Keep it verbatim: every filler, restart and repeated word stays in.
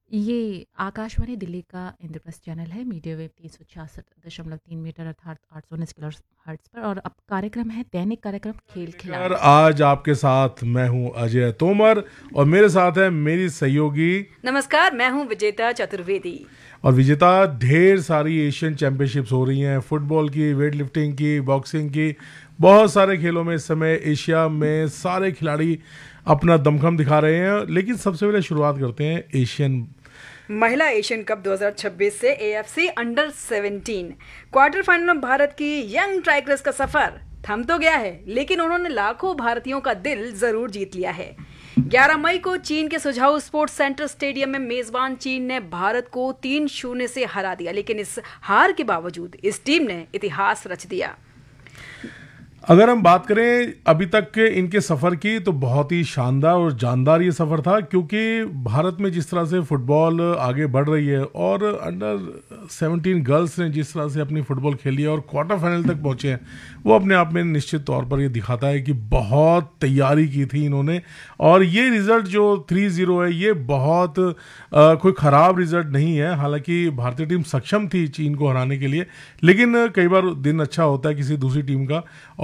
ये आकाशवाणी दिल्ली का इंद्रप्रस्थ चैनल है, मीडिया वेव तीन सौ छियासठ दशमलव तीन मीटर अर्थात आठ सौ उन्नीस किलो हर्ट्ज पर। और अब कार्यक्रम है दैनिक कार्यक्रम खेल यार खिलाड़ी। आज आपके साथ मैं हूं अजय तोमर और मेरे साथ है मेरी सहयोगी। नमस्कार, मैं हूं विजेता चतुर्वेदी। और विजेता, ढेर सारी एशियन चैंपियनशिप्स हो रही हैं, फुटबॉल की, वेट लिफ्टिंग की, बॉक्सिंग की, बहुत सारे खेलों में इस समय एशिया में सारे खिलाड़ी अपना दमखम दिखा रहे हैं। लेकिन सबसे पहले शुरुआत करते हैं एशियन महिला एशियन कप दो हज़ार छब्बीस से एएफसी अंडर सत्रह क्वार्टर फाइनल में भारत की यंग ट्राइकर्स का सफर थम तो गया है, लेकिन उन्होंने लाखों भारतीयों का दिल जरूर जीत लिया है। ग्यारह मई को चीन के सुझाऊ स्पोर्ट्स सेंटर स्टेडियम में मेजबान चीन ने भारत को तीन शून्य से हरा दिया, लेकिन इस हार के बावजूद इस टीम ने इतिहास रच दिया। अगर हम बात करें अभी तक के इनके सफ़र की, तो बहुत ही शानदार और जानदार ये सफ़र था, क्योंकि भारत में जिस तरह से फुटबॉल आगे बढ़ रही है और अंडर सेवनटीन गर्ल्स ने जिस तरह से अपनी फुटबॉल खेली है और क्वार्टर फाइनल तक पहुंचे हैं, वो अपने आप में निश्चित तौर पर ये दिखाता है कि बहुत तैयारी की थी इन्होंने। और ये रिज़ल्ट जो थ्री ज़ीरो है, ये बहुत आ, कोई ख़राब रिज़ल्ट नहीं है। हालांकि भारतीय टीम सक्षम थी चीन को हराने के लिए, लेकिन कई बार दिन अच्छा होता है किसी दूसरी टीम का।